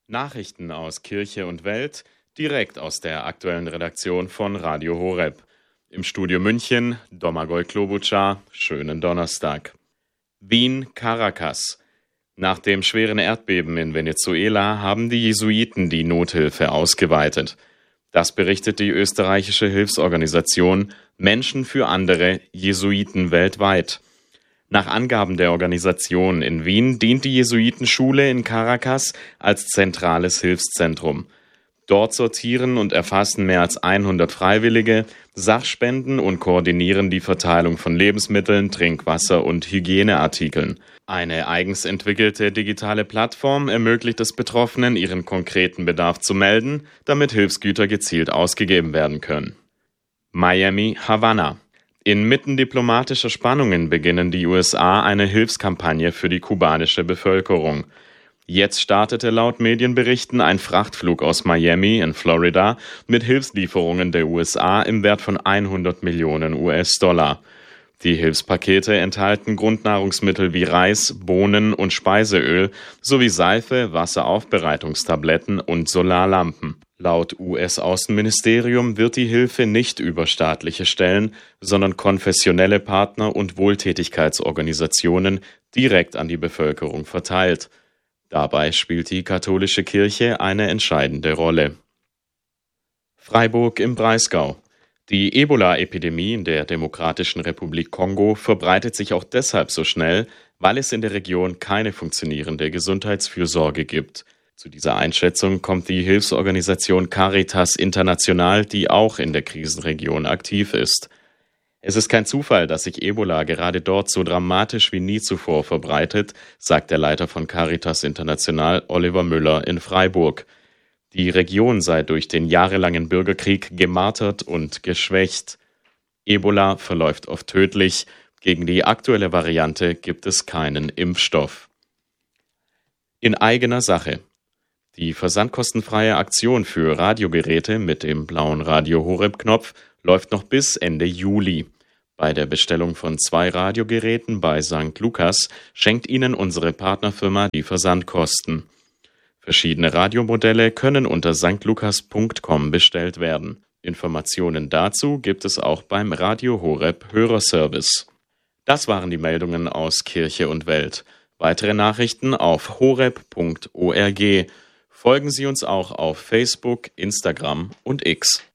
Nachrichten aus Kirche und Welt, direkt aus der aktuellen Redaktion von Radio Horeb. Im Studio München, Domagoj Klobučar, schönen Donnerstag. Wien, Caracas. Nach dem schweren Erdbeben in Venezuela haben die Jesuiten die Nothilfe ausgeweitet. Das berichtet die österreichische Hilfsorganisation Menschen für andere Jesuiten weltweit. Nach Angaben der Organisation in Wien dient die Jesuitenschule in Caracas als zentrales Hilfszentrum. Dort sortieren und erfassen mehr als 100 Freiwillige Sachspenden und koordinieren die Verteilung von Lebensmitteln, Trinkwasser und Hygieneartikeln. Eine eigens entwickelte digitale Plattform ermöglicht es Betroffenen, ihren konkreten Bedarf zu melden, damit Hilfsgüter gezielt ausgegeben werden können. Miami, Havanna. Inmitten diplomatischer Spannungen beginnen die USA eine Hilfskampagne für die kubanische Bevölkerung. Jetzt startete laut Medienberichten ein Frachtflug aus Miami in Florida mit Hilfslieferungen der USA im Wert von 100 Millionen US-Dollar. Die Hilfspakete enthalten Grundnahrungsmittel wie Reis, Bohnen und Speiseöl sowie Seife, Wasseraufbereitungstabletten und Solarlampen. Laut US-Außenministerium wird die Hilfe nicht über staatliche Stellen, sondern konfessionelle Partner und Wohltätigkeitsorganisationen direkt an die Bevölkerung verteilt. Dabei spielt die katholische Kirche eine entscheidende Rolle. Freiburg im Breisgau. Die Ebola-Epidemie in der Demokratischen Republik Kongo verbreitet sich auch deshalb so schnell, weil es in der Region keine funktionierende Gesundheitsfürsorge gibt. Zu dieser Einschätzung kommt die Hilfsorganisation Caritas International, die auch in der Krisenregion aktiv ist. Es ist kein Zufall, dass sich Ebola gerade dort so dramatisch wie nie zuvor verbreitet, sagt der Leiter von Caritas International, Oliver Müller, in Freiburg. Die Region sei durch den jahrelangen Bürgerkrieg gemartert und geschwächt. Ebola verläuft oft tödlich. Gegen die aktuelle Variante gibt es keinen Impfstoff. In eigener Sache. Die versandkostenfreie Aktion für Radiogeräte mit dem blauen Radio Horeb-Knopf läuft noch bis Ende Juli. Bei der Bestellung von 2 Radiogeräten bei St. Lukas schenkt Ihnen unsere Partnerfirma die Versandkosten. Verschiedene Radiomodelle können unter stlukas.com bestellt werden. Informationen dazu gibt es auch beim Radio Horeb Hörerservice. Das waren die Meldungen aus Kirche und Welt. Weitere Nachrichten auf horeb.org. Folgen Sie uns auch auf Facebook, Instagram und X.